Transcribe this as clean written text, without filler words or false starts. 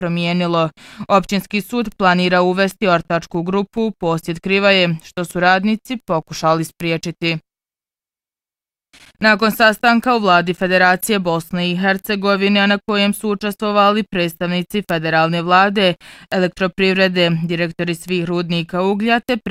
promijenilo. Općinski sud planira uvesti ortačku grupu u posjed Krivaje, što su radnici pokušali spriječiti. Nakon sastanka u vladi Federacije Bosne i Hercegovine, na kojem su učestvovali predstavnici federalne vlade, elektroprivrede, direktori svih rudnika uglja te